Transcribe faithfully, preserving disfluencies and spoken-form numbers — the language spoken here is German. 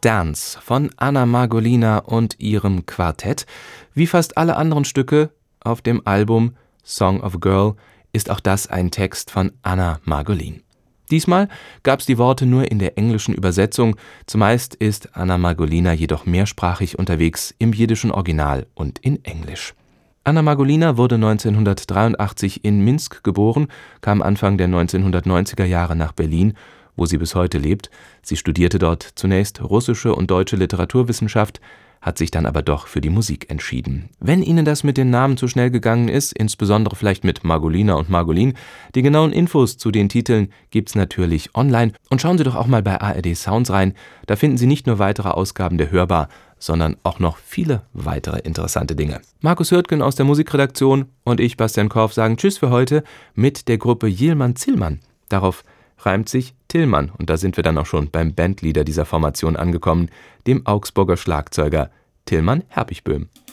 Dance von Anna Margolina und ihrem Quartett. Wie fast alle anderen Stücke auf dem Album Song of a Girl ist auch das ein Text von Anna Margolin. Diesmal gab es die Worte nur in der englischen Übersetzung, zumeist ist Anna Margolina jedoch mehrsprachig unterwegs im jiddischen Original und in Englisch. Anna Margolina wurde neunzehnhundertdreiundachtzig in Minsk geboren, kam Anfang der neunzehnhundertneunziger Jahre nach Berlin, wo sie bis heute lebt. Sie studierte dort zunächst russische und deutsche Literaturwissenschaft, hat sich dann aber doch für die Musik entschieden. Wenn Ihnen das mit den Namen zu schnell gegangen ist, insbesondere vielleicht mit Margolina und Margolin, die genauen Infos zu den Titeln gibt's natürlich online. Und schauen Sie doch auch mal bei A R D Sounds rein, da finden Sie nicht nur weitere Ausgaben der Hörbar, sondern auch noch viele weitere interessante Dinge. Markus Hürtgen aus der Musikredaktion und ich, Bastian Korf, sagen Tschüss für heute mit der Gruppe Yilmaz-Zillmann. Darauf reimt sich Tillmann und da sind wir dann auch schon beim Bandleader dieser Formation angekommen, dem Augsburger Schlagzeuger Tilman Herbichböhm.